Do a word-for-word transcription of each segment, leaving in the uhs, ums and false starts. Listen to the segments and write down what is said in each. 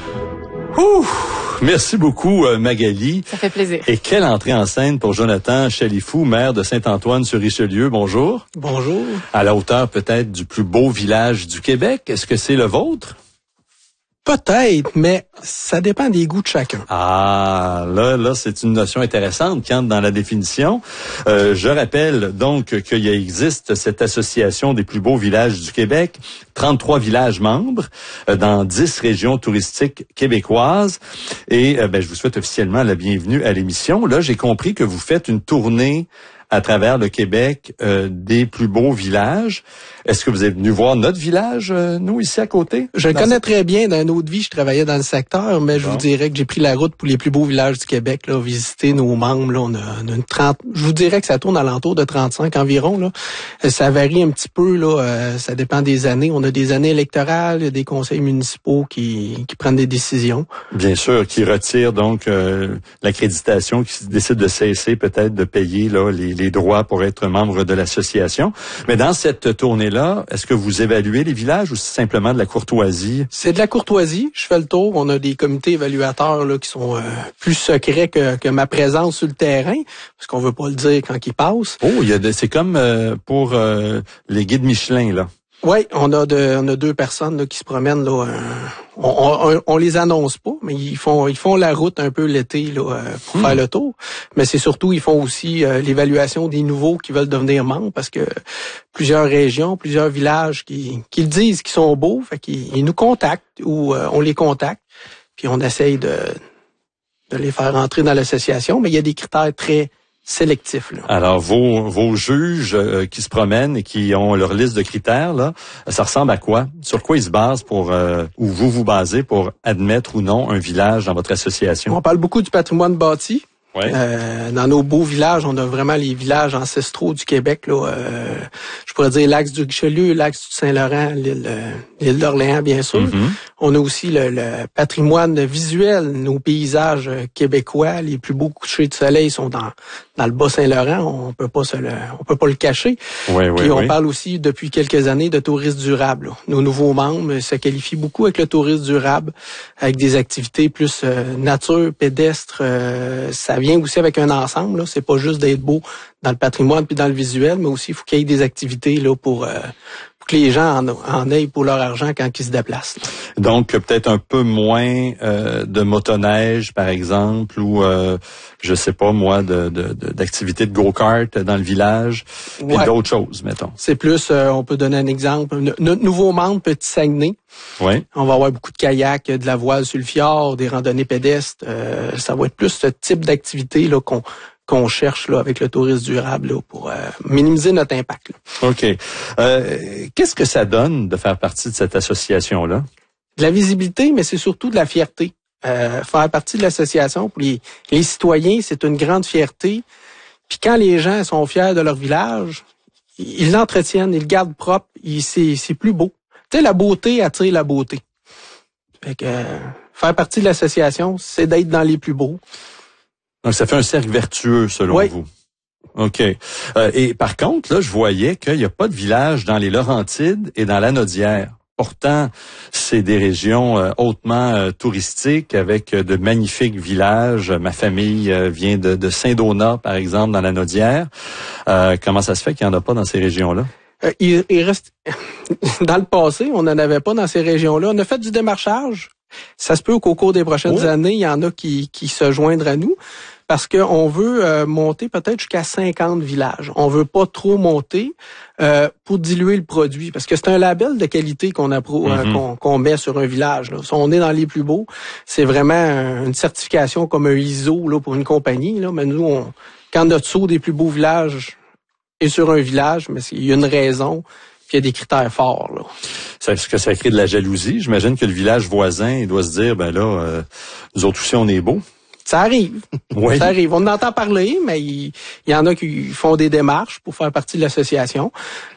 Ouh, merci beaucoup, Magali. Ça fait plaisir. Et quelle entrée en scène pour Jonathan Chalifou, maire de Saint-Antoine-sur-Richelieu. Bonjour. Bonjour. À la hauteur peut-être du plus beau village du Québec. Est-ce que c'est le vôtre? Peut-être, mais ça dépend des goûts de chacun. Ah, là, là, c'est une notion intéressante qui entre dans la définition. Euh, je rappelle donc qu'il existe cette association des plus beaux villages du Québec, trente-trois villages membres euh, dans dix régions touristiques québécoises. Et euh, ben, je vous souhaite officiellement la bienvenue à l'émission. Là, j'ai compris que vous faites une tournée à travers le Québec euh, des plus beaux villages. Est-ce que vous êtes venu voir notre village, euh, nous, ici à côté? Je le connais cette... très bien. Dans une autre vie, je travaillais dans le secteur, mais bon. Je vous dirais que j'ai pris la route pour les plus beaux villages du Québec, là, visiter nos membres. Là, on a, on a une trente. Je vous dirais que ça tourne à l'entour de trente-cinq environ. Là. Ça varie un petit peu. Là, euh, ça dépend des années. On a des années électorales, il y a des conseils municipaux qui, qui prennent des décisions. Bien sûr, qui retirent donc euh, l'accréditation, qui décident de cesser peut-être de payer là les, les droits pour être membre de l'association. Mais dans cette tournée-là, est-ce que vous évaluez les villages ou c'est simplement de la courtoisie? C'est de la courtoisie. Je fais le tour. On a des comités évaluateurs là qui sont euh, plus secrets que, que ma présence sur le terrain, parce qu'on veut pas le dire quand ils passent. Oh, il y a de, c'est comme euh, pour euh, les guides Michelin, là. Oui, on a de, on a deux personnes là, qui se promènent là. Euh, on, on, on les annonce pas, mais ils font, ils font la route un peu l'été là pour mmh. faire le tour. Mais c'est surtout ils font aussi euh, l'évaluation des nouveaux qui veulent devenir membres, parce que plusieurs régions, plusieurs villages qui, qui le disent qu'ils sont beaux, fait qu'ils ils nous contactent ou euh, on les contacte, puis on essaye de, de les faire entrer dans l'association. Mais il y a des critères très sélectif. Là. Alors, vos, vos juges euh, qui se promènent et qui ont leur liste de critères, là, ça ressemble à quoi? Sur quoi ils se basent pour, euh, ou vous vous basez pour admettre ou non un village dans votre association? On parle beaucoup du patrimoine bâti. Ouais. Euh, dans nos beaux villages, on a vraiment les villages ancestraux du Québec. Là, euh, je pourrais dire l'axe du Richelieu, l'axe du Saint-Laurent, l'île, euh, l'île d'Orléans, bien sûr. Mm-hmm. On a aussi le, le patrimoine visuel, nos paysages québécois. Les plus beaux couchers de soleil sont dans dans le Bas-Saint-Laurent. On peut pas se le, on peut pas le cacher. Ouais, Puis ouais, on ouais. parle aussi depuis quelques années de tourisme durable. Là. Nos nouveaux membres se qualifient beaucoup avec le tourisme durable, avec des activités plus euh, nature, pédestre. Euh, ça vient aussi avec un ensemble. Là. C'est pas juste d'être beau dans le patrimoine puis dans le visuel, mais aussi il faut qu'il y ait des activités là pour, euh, pour que les gens en, en aient pour leur argent quand ils se déplacent. Là. Donc peut-être un peu moins euh, de motoneige, par exemple, ou euh, je sais pas moi, de, de, de d'activités de go-kart dans le village, puis ouais. d'autres choses, mettons. C'est plus, euh, on peut donner un exemple. Notre nouveau membre, Petit Saguenay. Oui. On va avoir beaucoup de kayaks, de la voile sur le fjord, des randonnées pédestres. Euh, ça va être plus ce type d'activité là qu'on qu'on cherche là avec le tourisme durable là, pour euh, minimiser notre impact. Là. OK. Euh, qu'est-ce que ça donne de faire partie de cette association-là? De la visibilité, mais c'est surtout de la fierté. Euh, faire partie de l'association pour les, les citoyens, c'est une grande fierté. Puis quand les gens sont fiers de leur village, ils l'entretiennent, ils le gardent propre, ils, c'est, c'est plus beau. Tu sais, la beauté attire la beauté. Fait que euh, faire partie de l'association, c'est d'être dans les plus beaux. Donc, ça fait un cercle vertueux, selon oui. vous. OK. Euh, et par contre, là, je voyais qu'il n'y a pas de village dans les Laurentides et dans l'Anaudière. Pourtant, c'est des régions euh, hautement euh, touristiques avec euh, de magnifiques villages. Ma famille euh, vient de, de Saint-Donat, par exemple, dans l'Anaudière. Euh, comment ça se fait qu'il n'y en a pas dans ces régions-là? Euh, il, il reste dans le passé, on n'en avait pas dans ces régions-là. On a fait du démarchage. Ça se peut qu'au cours des prochaines oh. années, il y en a qui, qui se joindront à nous. Parce qu'on veut euh, monter peut-être jusqu'à cinquante villages. On veut pas trop monter euh, pour diluer le produit. Parce que c'est un label de qualité qu'on, appro- mm-hmm. euh, qu'on, qu'on met sur un village. Là. Si on est dans les plus beaux, c'est vraiment une certification comme un I S O là, pour une compagnie. Là. Mais nous, on, quand notre saut des plus beaux villages est sur un village, mais il y a une raison, puis il y a des critères forts. Là. Ça, est-ce que ça crée de la jalousie? J'imagine que le village voisin il doit se dire, ben là, euh, nous autres aussi, on est beaux. Ça arrive. Oui. Ça arrive. On en entend parler, mais il, il y en a qui font des démarches pour faire partie de l'association.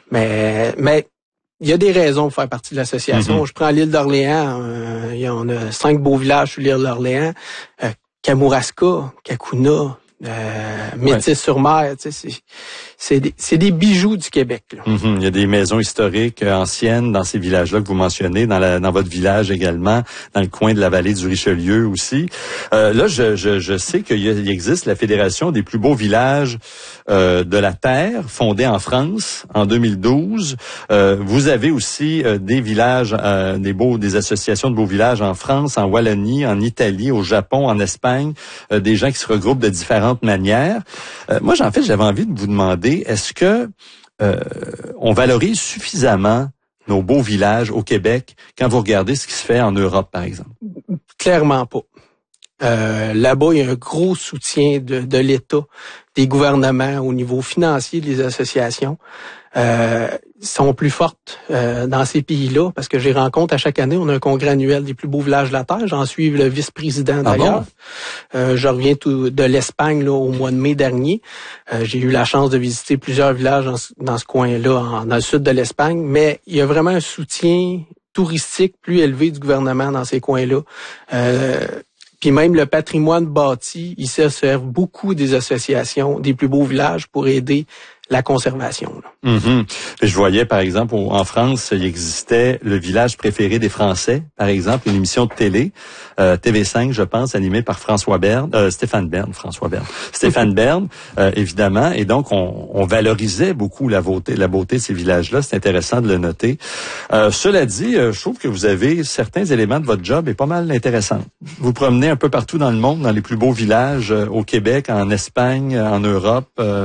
Mais, mais il y a des raisons pour faire partie de l'association. Mm-hmm. Je prends l'île d'Orléans. Euh, il y en a cinq beaux villages sur l'île d'Orléans. Euh, Kamouraska, Kakuna, euh, Métis-sur-Mer. Tu sais, c'est, c'est des, c'est des bijoux du Québec. Là. Mm-hmm. Il y a des maisons historiques euh, anciennes dans ces villages-là que vous mentionnez, dans, la, dans votre village également, dans le coin de la vallée du Richelieu aussi. Euh, là, je, je, je sais qu'il y a, il existe la Fédération des plus beaux villages euh, de la Terre, fondée en France en deux mille douze. Euh, vous avez aussi euh, des villages, euh, des beaux, des associations de beaux villages en France, en Wallonie, en Italie, au Japon, en Espagne, euh, des gens qui se regroupent de différentes manières. Euh, moi, en fait, j'avais envie de vous demander, est-ce que euh, on valorise suffisamment nos beaux villages au Québec quand vous regardez ce qui se fait en Europe, par exemple? Clairement pas. Euh, là-bas, il y a un gros soutien de, de l'État, des gouvernements au niveau financier des associations. Euh, sont plus fortes euh, dans ces pays-là parce que j'ai rencontre à chaque année. On a un congrès annuel des plus beaux villages de la Terre. J'en suis le vice-président d'ailleurs. Ah bon? euh, je reviens tout, de l'Espagne là, au mois de mai dernier. Euh, j'ai eu la chance de visiter plusieurs villages dans ce, dans ce coin-là, en, dans le sud de l'Espagne. Mais il y a vraiment un soutien touristique plus élevé du gouvernement dans ces coins-là. Euh, Puis même le patrimoine bâti, il se sert beaucoup des associations des plus beaux villages pour aider la conservation. Là. Mm-hmm. Je voyais, par exemple, en France, il existait le village préféré des Français, par exemple, une émission de télé, euh, T V cinq, je pense, animée par François Berne, euh, Stéphane Berne, François Berne, Stéphane Berne, euh, évidemment, et donc on, on valorisait beaucoup la beauté, la beauté de ces villages-là. C'est intéressant de le noter. Euh, cela dit, euh, je trouve que vous avez certains éléments de votre job est pas mal intéressant. Vous promenez un peu partout dans le monde, dans les plus beaux villages, euh, au Québec, en Espagne, en Europe. Euh,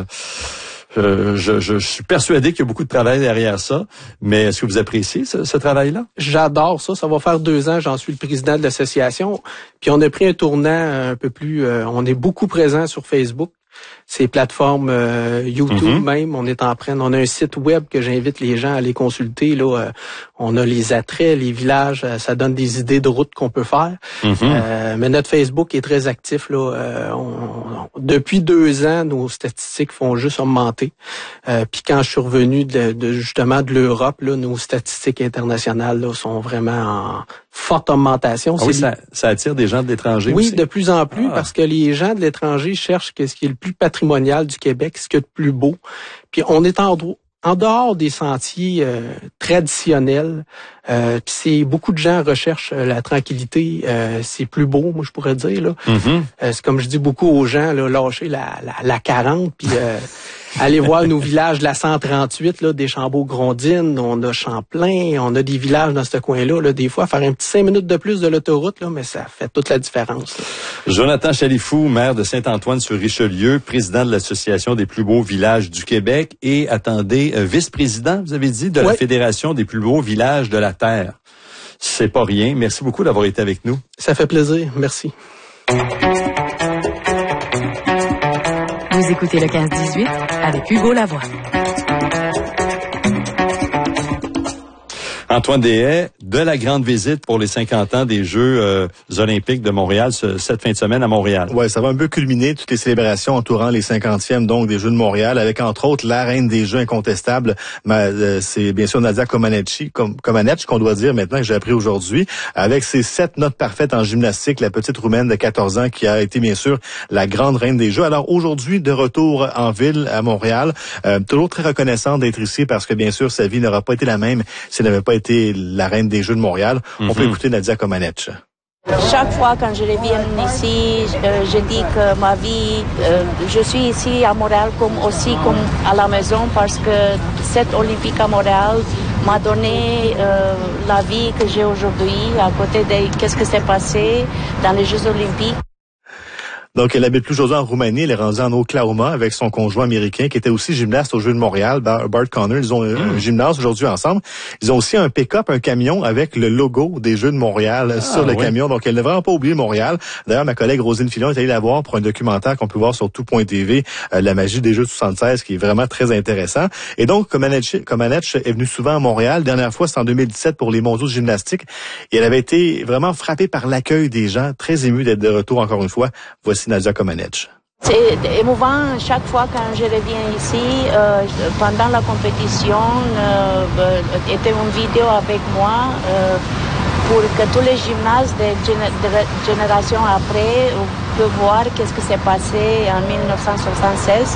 Euh, je, je, je suis persuadé qu'il y a beaucoup de travail derrière ça, mais est-ce que vous appréciez ce, ce travail-là? J'adore ça. Ça va faire deux ans, j'en suis le président de l'association. Puis on a pris un tournant un peu plus... Euh, on est beaucoup présent sur Facebook. Ces plateformes euh, YouTube mm-hmm. même, on est en train, on a un site web que j'invite les gens à aller consulter. Là, euh, on a les attraits, les villages, euh, ça donne des idées de routes qu'on peut faire. Mm-hmm. Euh, mais notre Facebook est très actif. Là, euh, on, on, depuis deux ans, nos statistiques font juste augmenter. Euh, Puis quand je suis revenu de, de justement de l'Europe, là, nos statistiques internationales là, sont vraiment en forte augmentation. Ah oui, ça, ça attire des gens de l'étranger oui, aussi? Oui, de plus en plus, ah. parce que les gens de l'étranger cherchent ce qui est le plus patrimonial du Québec, ce qui est le plus beau. Puis on est en, en dehors des sentiers euh, traditionnels. Euh, puis c'est beaucoup de gens recherchent euh, la tranquillité. Euh, c'est plus beau, moi je pourrais dire là. Mm-hmm. Euh, c'est comme je dis beaucoup aux gens, là, lâcher la, la, la quarante, puis euh, aller voir nos villages de la cent trente-huit, là, des Chambaud-Grondines, on a Champlain, on a des villages dans ce coin-là. Là, des fois, faire un petit cinq minutes de plus de l'autoroute, là, mais ça fait toute la différence. Là. Jonathan Chalifou, maire de Saint-Antoine-sur-Richelieu, président de l'Association des plus beaux villages du Québec et, attendez, euh, vice-président, vous avez dit, de ouais. la Fédération des plus beaux villages de la Terre. C'est pas rien. Merci beaucoup d'avoir été avec nous. Ça fait plaisir. Merci. Vous écoutez le quinze dix-huit avec Hugo Lavoie. Antoine Deshaies, de la grande visite pour les cinquante ans des Jeux euh, olympiques de Montréal, ce, cette fin de semaine à Montréal. Ouais, ça va un peu culminer toutes les célébrations entourant les cinquantièmes donc des Jeux de Montréal, avec entre autres la reine des Jeux incontestable. Mais, euh, c'est bien sûr Nadia Comaneci, Com- Comaneci qu'on doit dire maintenant que j'ai appris aujourd'hui, avec ses sept notes parfaites en gymnastique, la petite roumaine de quatorze ans qui a été bien sûr la grande reine des Jeux. Alors aujourd'hui, de retour en ville à Montréal, euh, toujours très reconnaissante d'être ici parce que bien sûr sa vie n'aura pas été la même si elle n'avait pas été la reine des Jeux de Montréal. Mm-hmm. On peut écouter Nadia Comaneci. Chaque fois quand je reviens ici, je, je dis que ma vie, euh, je suis ici à Montréal comme aussi comme à la maison parce que cette Olympique à Montréal m'a donné euh, la vie que j'ai aujourd'hui à côté de qu'est-ce qui s'est passé dans les Jeux olympiques. Donc, elle habite plus aujourd'hui en Roumanie. Elle est rendue en Oklahoma avec son conjoint américain qui était aussi gymnaste aux Jeux de Montréal, Bart Connor. Ils ont mmh. un gymnase aujourd'hui ensemble. Ils ont aussi un pick-up, un camion avec le logo des Jeux de Montréal ah, sur le oui. camion. Donc, elle n'a vraiment pas oublié Montréal. D'ailleurs, ma collègue Rosine Filon est allée la voir pour un documentaire qu'on peut voir sur tout point T V, euh, La magie des Jeux de soixante-seize, qui est vraiment très intéressant. Et donc, Comaneci est venue souvent à Montréal. Dernière fois, c'est en deux mille dix-sept pour les mondiaux de gymnastique. Et elle avait été vraiment frappée par l'accueil des gens, très émue d'être de retour encore une fois. Voici Nadia Comaneci. C'est émouvant chaque fois quand je reviens ici. Euh, pendant la compétition, euh, était une vidéo avec moi euh, pour que tous les gymnastes de, géné de génération après peuvent voir qu'est-ce qui s'est passé en mille neuf cent soixante-seize.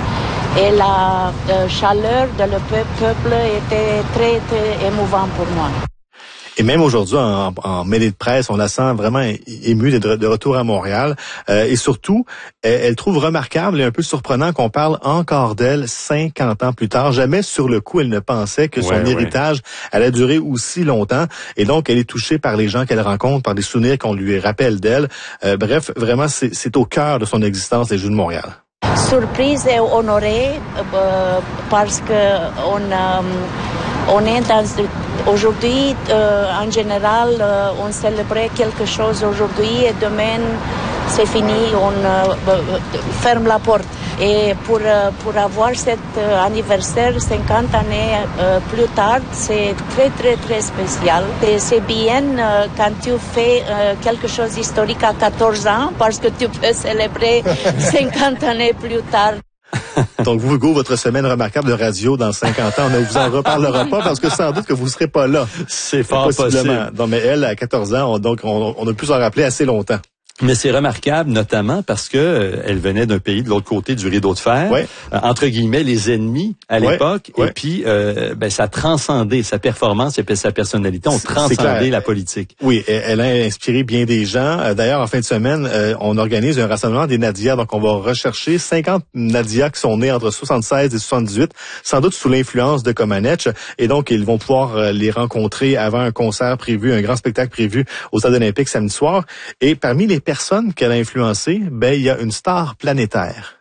Et la euh, chaleur de le peuple était très, très émouvant pour moi. Et même aujourd'hui, en, en mêlée de presse, on la sent vraiment émue de, de retour à Montréal. Euh, et surtout, elle, elle trouve remarquable et un peu surprenant qu'on parle encore d'elle cinquante ans plus tard. Jamais sur le coup, elle ne pensait que son ouais, héritage ouais. allait durer aussi longtemps. Et donc, elle est touchée par les gens qu'elle rencontre, par des souvenirs qu'on lui rappelle d'elle. Euh, bref, vraiment, c'est, c'est au cœur de son existence, les Jeux de Montréal. Surprise et honorée euh, parce que on... Euh, On est dans, aujourd'hui, euh, en général, euh, on célébrait quelque chose aujourd'hui et demain, c'est fini, on euh, ferme la porte. Et pour, euh, pour avoir cet euh, anniversaire cinquante années euh, plus tard, c'est très, très, très spécial. Et c'est bien euh, quand tu fais euh, quelque chose d'historique à quatorze ans parce que tu peux célébrer cinquante années plus tard. Donc, vous, Hugo, votre semaine remarquable de radio dans cinquante ans, on ne vous en reparlera pas parce que sans doute que vous ne serez pas là. C'est fort possible. Non, mais elle, à quatorze ans, on, donc, on, on a pu s'en rappeler assez longtemps. Mais c'est remarquable, notamment parce que euh, elle venait d'un pays de l'autre côté du rideau de fer, ouais. euh, entre guillemets les ennemis à ouais. l'époque, ouais. et puis euh, ben ça a transcendé sa performance et sa personnalité, ont transcendé la politique. Oui, elle a inspiré bien des gens. D'ailleurs, en fin de semaine, euh, on organise un rassemblement des Nadia, donc on va rechercher cinquante Nadia qui sont nés entre soixante-seize et soixante-dix-huit, sans doute sous l'influence de Comaneci, et donc ils vont pouvoir les rencontrer avant un concert prévu, un grand spectacle prévu au Stade olympique samedi soir. Et parmi les personnes qu'elle a influencées, ben il y a une star planétaire.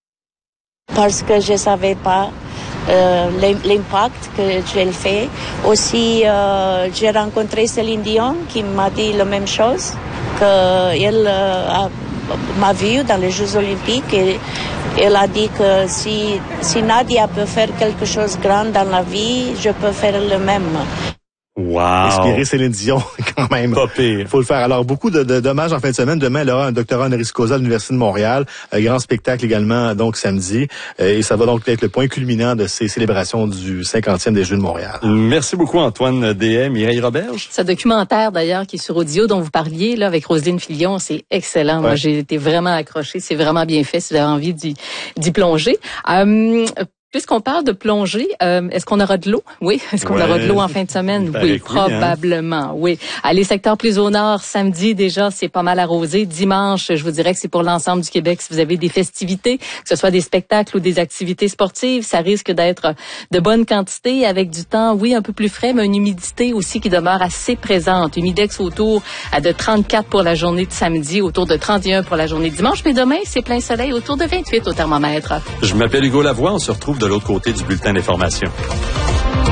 Parce que je savais pas euh, l'impact que j'ai fait. Aussi, euh, j'ai rencontré Céline Dion qui m'a dit la même chose, qu'elle euh, a, m'a vue dans les Jeux olympiques et elle a dit que si, si Nadia peut faire quelque chose de grand dans la vie, je peux faire le même. Wow. Inspiré Céline Dion, quand même. Pas pire. Faut le faire. Alors, beaucoup de, de dommages en fin de semaine. Demain, elle aura un doctorat honoris causa à l'Université de Montréal. Un grand spectacle également, donc, samedi. Et ça va donc être le point culminant de ces célébrations du cinquantième des Jeux de Montréal. Merci beaucoup, Antoine D M. Mireille Roberge. Ce documentaire, d'ailleurs, qui est sur audio, dont vous parliez, là, avec Roselyne Filion, c'est excellent. Ouais. Moi, j'ai été vraiment accrochée. C'est vraiment bien fait, si vous avez envie d'y, d'y plonger. Euh, Puisqu'on parle de plongée, euh, est-ce qu'on aura de l'eau? Oui. Est-ce qu'on ouais, aura de l'eau en fin de semaine? Oui, probablement. Hein? Oui. À les secteurs plus au nord, samedi déjà, c'est pas mal arrosé. Dimanche, je vous dirais que c'est pour l'ensemble du Québec. Si vous avez des festivités, que ce soit des spectacles ou des activités sportives, ça risque d'être de bonne quantité avec du temps, oui, un peu plus frais, mais une humidité aussi qui demeure assez présente. Humidex autour de trente-quatre pour la journée de samedi, autour de trente et un pour la journée de dimanche. Mais demain, c'est plein soleil, autour de vingt-huit au thermomètre. Je m'appelle Hugo Lavoie. On se retrouve de l'autre côté du bulletin d'information.